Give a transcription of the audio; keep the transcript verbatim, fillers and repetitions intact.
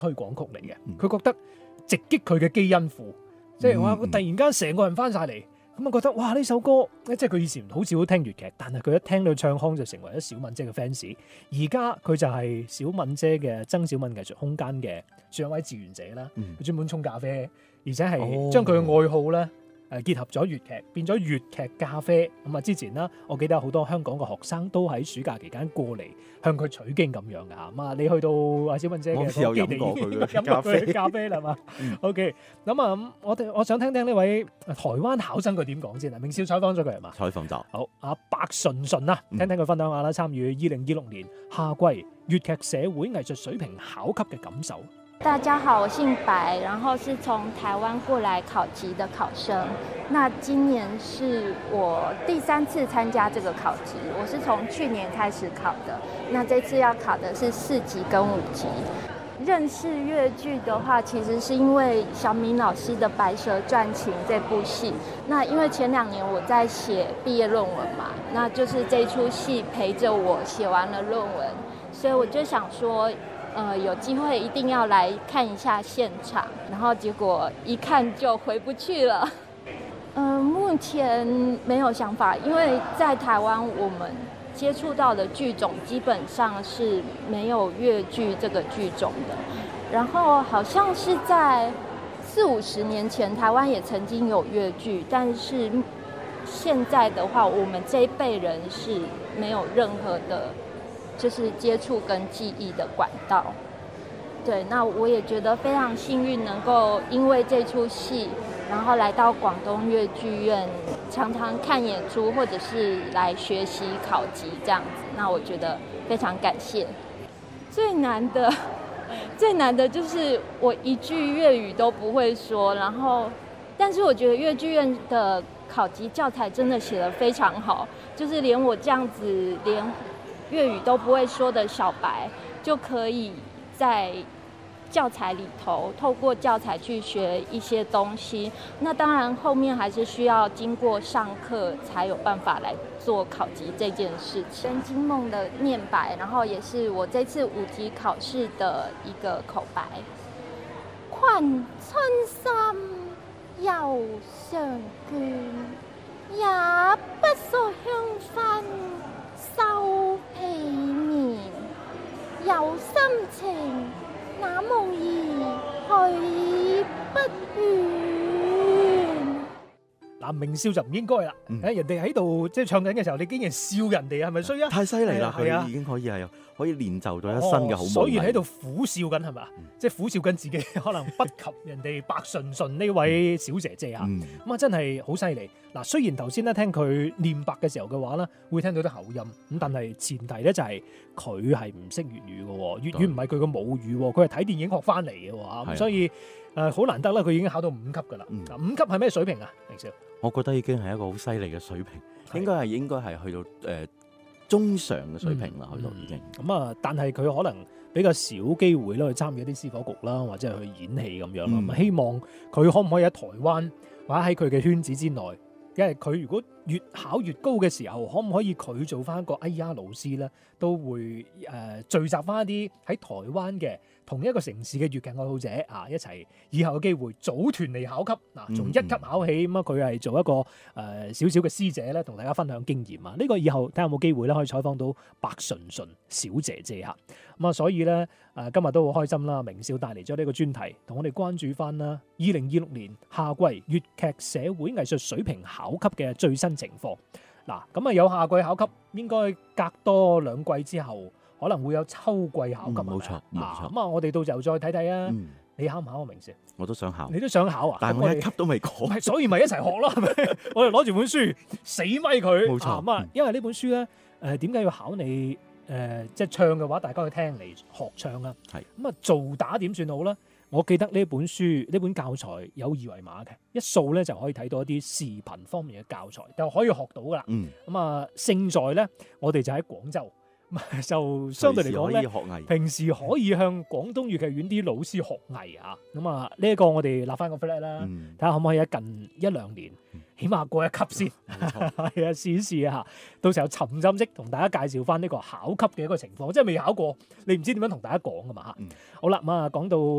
推廣曲嚟嘅。佢、嗯、覺得直擊佢嘅基因庫，即係話佢突然間成個人翻晒嚟。咁啊覺得哇呢首歌，即係佢以前好少好聽粵劇，但係佢一聽到唱腔就成為咗小敏姐嘅 fans。而家佢就係小敏姐嘅曾小敏藝術空間嘅上一位志願者啦。佢、嗯、專門沖咖啡，而且係將佢嘅愛好咧誒結合咗粵劇，變咗粵劇咖啡。咁啊之前啦，我記得好多香港嘅學生都喺暑假期間過嚟向佢取經咁樣噶。咁啊，你去到阿小敏姐嘅基地，我有飲過佢嘅咖啡，咖啡啦嘛。OK， 咁啊，我哋我想聽聽呢位台灣考生佢點講先啊。明少採訪咗佢係嘛？ 採訪咗。 好，阿白純純啊，聽聽佢分享下啦，參與二零二六年夏季粵劇社會藝術水平考級嘅感受。 大家好，我姓白，然後是從台灣過來考級的考生。那今年是我第三次參加這個考級，我是從去年開始考的。那這次要考的是四級跟五級。認識粵劇的話，其實是因為小敏老師的《白蛇傳情》這部戲。那因為前兩年我在寫畢業論文嘛，那就是這出戲陪着我寫完了論文，所以我就想說。呃，有機會一定要來看一下現場，然後結果一看就回不去了。嗯、呃，目前沒有想法，因為在台灣我們接觸到的劇種基本上是沒有粵劇這個劇種的。然後好像是在四五十年前，台灣也曾經有粵劇，但是現在的話，我們這一輩人是沒有任何的。就是接觸跟記憶的管道，對，那我也覺得非常幸運，能夠因為這出戲，然後來到廣東粵劇院，常常看演出，或者是來學習考級這樣子，那我覺得非常感謝。最難的，最難的就是我一句粵語都不會說，然後，但是我覺得粵劇院的考級教材真的寫得非常好，就是連我這樣子連粵語都不會說的小白，就可以在教材裡頭透過教材去學一些東西。那當然後面還是需要經過上課才有辦法來做考級這件事情。跟金夢的念白，然後也是我這次五級考試的一個口白。困春心又上卷，也不說香薰收皮面，有心情那夢兒去不願。 嗱，明笑就唔應該啦。誒、嗯，人哋喺度即係唱緊嘅時候，你竟然笑人哋，係咪衰啊？ 太犀利啦！佢已經可以係可以練就咗一身嘅好武藝。 所以喺度苦笑緊係嘛？嗯、即係苦笑緊自己，可能不及人哋白純純呢位小姐姐啊。咁啊、嗯，真係好犀利。嗱，雖然頭先咧聽佢念白嘅時候嘅話咧，會聽到啲口音，咁但係前提咧就係佢係唔識粵語嘅，粵語唔係佢嘅母語，佢係睇電影學翻嚟嘅，咁、嗯、所以誒好、呃、難得啦，佢已經考到五級噶啦。嗯、五級係咩水平啊？明少？ 我覺得已經係一個好犀利嘅水平，是應該係應該係去到誒、呃、中上嘅水平啦，嗯、去到已經。咁啊、 嗯，但係佢可能比較少機會啦，去參與一啲司火局啦，或者係去演戲咁樣啦。咁、嗯、希望佢可唔可以喺台灣或者喺佢嘅圈子之內？因為佢如果越考越高嘅時候，可唔可以佢做翻一個 A R 老師咧，都會誒、呃、聚集翻一啲喺台灣嘅同一個城市嘅粵劇愛好者啊，一齊以後嘅機會組團嚟考級嗱，從一級考起咁啊，佢係做一個誒少少嘅師姐咧，同大家分享經驗啊。呢、這個以後睇下有冇機會咧，可以採訪到白純純小姐姐嚇咁啊。所以咧誒、呃、今日都好開心啦，明少帶嚟咗呢個專題，同我哋關注翻啦二零二六年夏季粵劇社會藝術水平考級嘅最新情況嗱。咁啊有夏季考級，應該隔多兩季之後可能會有秋季考級。 冇錯冇錯。 咁啊我哋到時候再睇睇啊。嗯、你考唔考啊？明少？ 我都想考。 你都想考啊？ 但係我一級都未過。 所以咪一齊學咯，係咪？我哋攞住本書死咪佢。冇錯。咁啊，因為呢本書咧，誒點解要考你？誒、呃、即係唱嘅話，大家去聽嚟學唱啦。係咁啊，做打點算好啦。我記得呢本書呢本教材有二維碼嘅，一掃咧就可以睇到一啲視頻方面嘅教材，就可以學到噶啦。嗯。咁啊，勝在咧，我哋就喺廣州，就相對嚟講咧，平時可以向廣東粵劇院啲老師學藝啊。咁啊，呢一個我哋立翻個 flag 啦，睇下可唔可以喺近一兩年。起碼過一級先，係啊，試一試啊！到時候沉浸式同大家介紹翻呢個考級嘅一個情況，即係未考過，你唔知點樣同大家講㗎嘛嚇。嗯、好啦，咁啊講到。